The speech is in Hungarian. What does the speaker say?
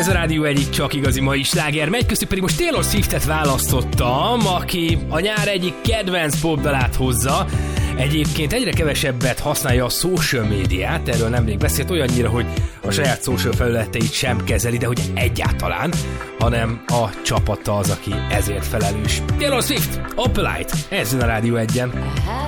Ez a Rádió egyik csak igazi mai sláger megy, köztük pedig most Taylor Swiftet választottam, aki a nyár egyik kedvenc popdalát hozza. Egyébként egyre kevesebbet használja a social médiát, erről nemrég beszélt, olyannyira, hogy a saját social felületeit sem kezeli, de hogy egyáltalán, hanem a csapata az, aki ezért felelős. Taylor Swift, Opalite, ez a Rádió 1-en.